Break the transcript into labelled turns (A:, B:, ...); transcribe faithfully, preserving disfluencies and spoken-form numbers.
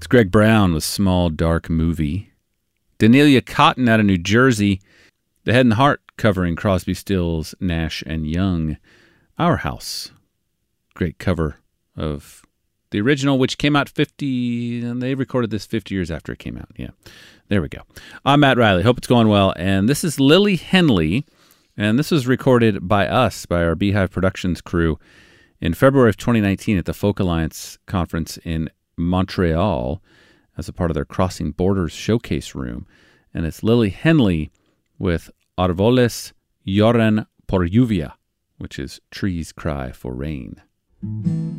A: Greg Brown with Small Dark Movie. Danelia Cotton out of New Jersey. The Head and Heart covering Crosby, Stills, Nash and Young. Our House. Great cover of the original, which came out fifty, and they recorded this fifty years after it came out. Yeah, there we go. I'm Matt Riley. Hope it's going well. And this is Lily Henley, and this was recorded by us, by our Beehive Productions crew, in February of twenty nineteen at the Folk Alliance Conference in Montreal as a part of their Crossing Borders showcase room. And it's Lily Henley with Arvoles Lloran por Lluvia, which is Trees Cry for Rain.